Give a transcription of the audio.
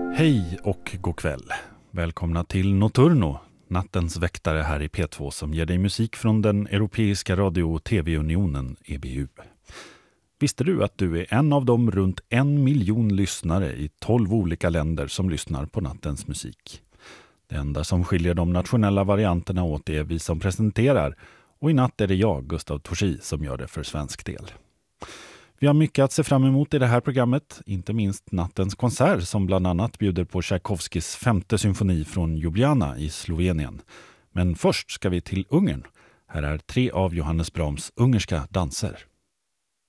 Hej och god kväll. Välkomna till Nocturno, nattens väktare här i P2 som ger dig musik från den Europeiska radio- och tv-unionen EBU. Visste du att du är en av de runt 1 miljon lyssnare i 12 olika länder som lyssnar på nattens musik? Det enda som skiljer de nationella varianterna åt är vi som presenterar, och i natt är det jag, Gustav Torsi, som gör det för svensk del. Vi har mycket att se fram emot i det här programmet, inte minst nattens konsert som bland annat bjuder på Tchaikovskis 5:e symfoni från Ljubljana i Slovenien. Men först ska vi till Ungern. Här är 3 av Johannes Brahms ungerska danser.